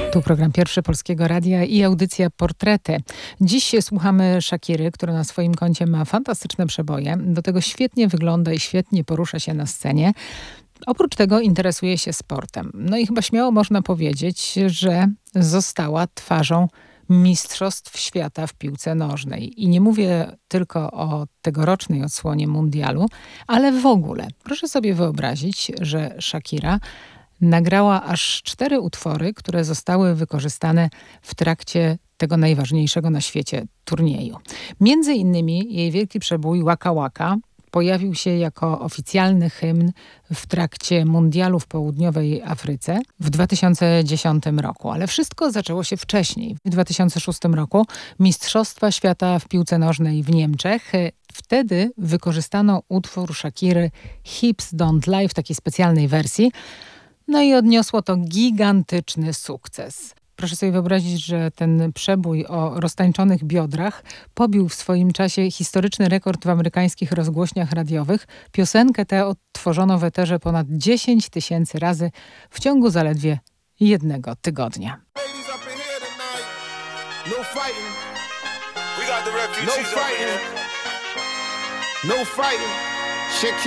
Tu program Pierwszy Polskiego Radia i audycja Portrety. Dziś słuchamy Shakiry, która na swoim koncie ma fantastyczne przeboje. Do tego świetnie wygląda i świetnie porusza się na scenie. Oprócz tego interesuje się sportem. No i chyba śmiało można powiedzieć, że została twarzą Mistrzostw Świata w piłce nożnej. I nie mówię tylko o tegorocznej odsłonie mundialu, ale w ogóle. Proszę sobie wyobrazić, że Shakira nagrała aż 4 utwory, które zostały wykorzystane w trakcie tego najważniejszego na świecie turnieju. Między innymi jej wielki przebój Waka Waka pojawił się jako oficjalny hymn w trakcie mundialu w południowej Afryce w 2010 roku. Ale wszystko zaczęło się wcześniej. W 2006 roku Mistrzostwa Świata w piłce nożnej w Niemczech. Wtedy wykorzystano utwór Shakiry Hips Don't Lie w takiej specjalnej wersji. No i odniosło to gigantyczny sukces. Proszę sobie wyobrazić, że ten przebój o roztańczonych biodrach pobił w swoim czasie historyczny rekord w amerykańskich rozgłośniach radiowych. Piosenkę tę odtworzono w eterze ponad 10 000 razy w ciągu zaledwie 1 tygodnia. No fighting.